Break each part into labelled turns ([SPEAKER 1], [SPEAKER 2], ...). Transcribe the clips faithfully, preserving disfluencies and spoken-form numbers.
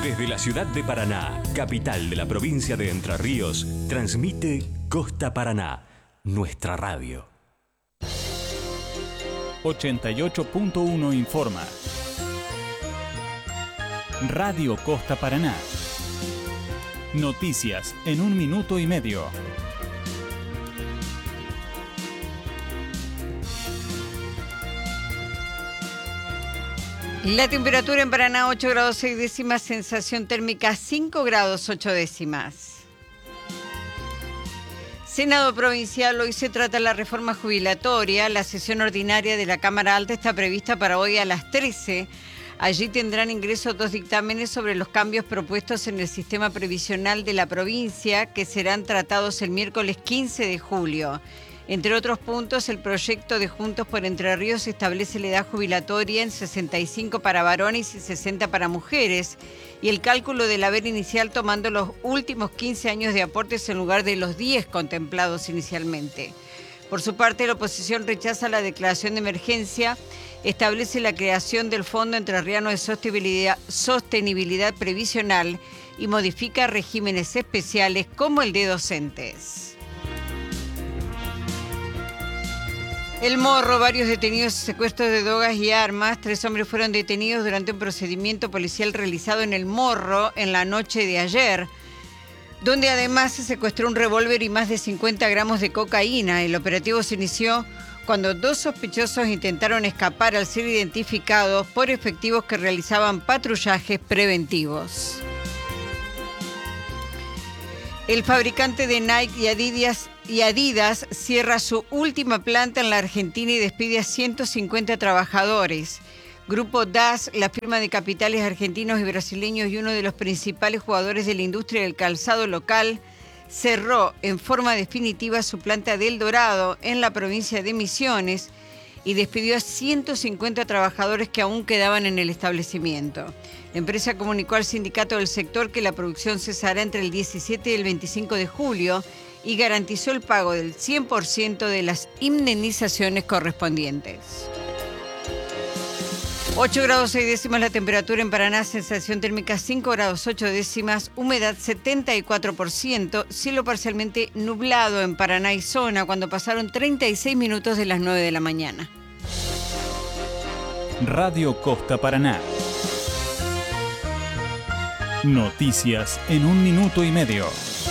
[SPEAKER 1] Desde la ciudad de Paraná, capital de la provincia de Entre Ríos, transmite Costa Paraná, nuestra radio.
[SPEAKER 2] ochenta y ocho punto uno informa. Radio Costa Paraná. Noticias en un minuto y medio.
[SPEAKER 3] La temperatura en Paraná ocho grados seis décimas, sensación térmica cinco grados ocho décimas. Senado Provincial, hoy se trata la reforma jubilatoria. La sesión ordinaria de la Cámara Alta está prevista para hoy a las trece. Allí tendrán ingreso dos dictámenes sobre los cambios propuestos en el sistema previsional de la provincia, que serán tratados el miércoles quince de julio. Entre otros puntos, el proyecto de Juntos por Entre Ríos establece la edad jubilatoria en sesenta y cinco para varones y sesenta para mujeres, y el cálculo del haber inicial tomando los últimos quince años de aportes en lugar de los diez contemplados inicialmente. Por su parte, la oposición rechaza la declaración de emergencia, establece la creación del Fondo Entrerriano de Sostenibilidad, Sostenibilidad Previsional y modifica regímenes especiales como el de docentes. El Morro, varios detenidos, secuestros de drogas y armas. Tres hombres fueron detenidos durante un procedimiento policial realizado en El Morro en la noche de ayer, donde además se secuestró un revólver y más de cincuenta gramos de cocaína. El operativo se inició cuando dos sospechosos intentaron escapar al ser identificados por efectivos que realizaban patrullajes preventivos. El fabricante de Nike y Adidas, y Adidas cierra su última planta en la Argentina y despide a ciento cincuenta trabajadores. Grupo D A S, la firma de capitales argentinos y brasileños y uno de los principales jugadores de la industria del calzado local, cerró en forma definitiva su planta del Dorado en la provincia de Misiones y despidió a ciento cincuenta trabajadores que aún quedaban en el establecimiento. La empresa comunicó al sindicato del sector que la producción cesará entre el diecisiete y el veinticinco de julio y garantizó el pago del cien por ciento de las indemnizaciones correspondientes. ocho grados seis décimas la temperatura en Paraná, sensación térmica cinco grados ocho décimas, humedad setenta y cuatro por ciento, cielo parcialmente nublado en Paraná y zona cuando pasaron treinta y seis minutos de las nueve de la mañana.
[SPEAKER 2] Radio Costa Paraná. Noticias en un minuto y medio.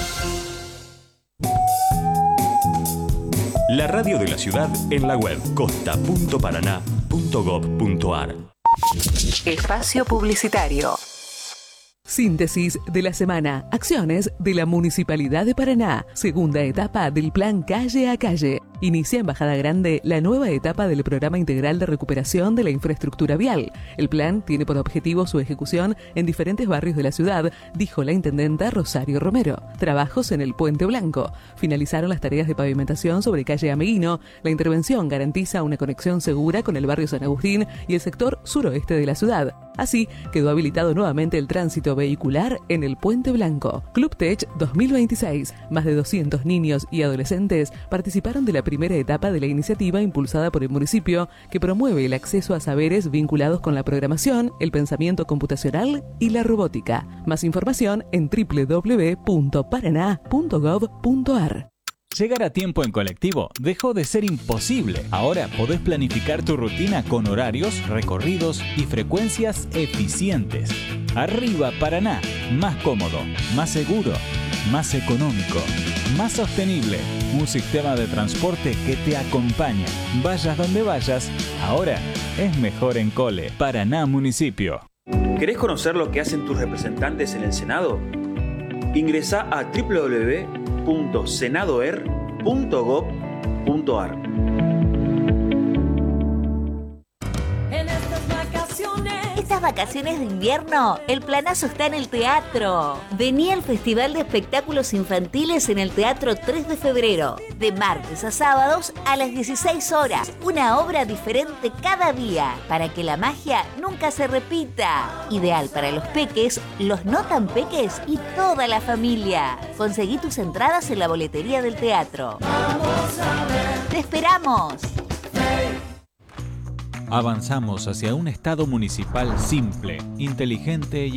[SPEAKER 1] La radio de la ciudad en la web costa punto paraná punto gob punto ar.
[SPEAKER 4] Espacio publicitario.
[SPEAKER 5] Síntesis de la semana. Acciones de la Municipalidad de Paraná. Segunda etapa del Plan Calle a Calle. Inicia en Bajada Grande la nueva etapa del Programa Integral de Recuperación de la Infraestructura Vial. El plan tiene por objetivo su ejecución en diferentes barrios de la ciudad, dijo la intendenta Rosario Romero. Trabajos en el Puente Blanco. Finalizaron las tareas de pavimentación sobre calle Ameguino. La intervención garantiza una conexión segura con el barrio San Agustín y el sector suroeste de la ciudad. Así, quedó habilitado nuevamente el tránsito vehicular en el Puente Blanco. Club Tech dos mil veintiséis. Más de doscientos niños y adolescentes participaron de la primera etapa de la iniciativa impulsada por el municipio, que promueve el acceso a saberes vinculados con la programación, el pensamiento computacional y la robótica. Más información en doble u doble u doble u punto paraná punto gob punto ar.
[SPEAKER 2] Llegar a tiempo en colectivo dejó de ser imposible. Ahora podés planificar tu rutina con horarios, recorridos y frecuencias eficientes. Arriba Paraná, más cómodo, más seguro, más económico, más sostenible. Un sistema de transporte que te acompaña. Vayas donde vayas, ahora es mejor en Cole. Paraná Municipio.
[SPEAKER 6] ¿Querés conocer lo que hacen tus representantes en el Senado? Ingresá a doble u doble u doble u punto senadoer punto gob punto ar.
[SPEAKER 7] Estas vacaciones de invierno, el planazo está en el teatro. Vení al Festival de Espectáculos Infantiles en el Teatro tres de febrero, de martes a sábados a las dieciséis horas. Una obra diferente cada día, para que la magia nunca se repita. Ideal para los peques, los no tan peques y toda la familia. Conseguí tus entradas en la boletería del teatro. ¡Te esperamos!
[SPEAKER 2] Avanzamos hacia un Estado municipal simple, inteligente y